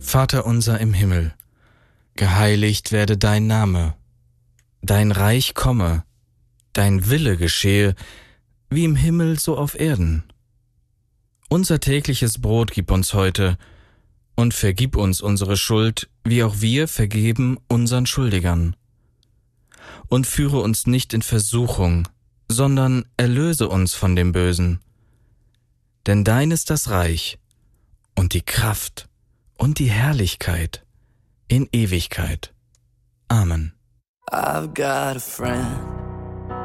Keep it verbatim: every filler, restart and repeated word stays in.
Vater unser im Himmel, geheiligt werde dein Name, dein Reich komme, dein Wille geschehe, wie im Himmel so auf Erden. Unser tägliches Brot gib uns heute und vergib uns unsere Schuld, wie auch wir vergeben unseren Schuldigern. Und führe uns nicht in Versuchung, sondern erlöse uns von dem Bösen. Denn dein ist das Reich und die Kraft und die Herrlichkeit in Ewigkeit. Amen. I've got a friend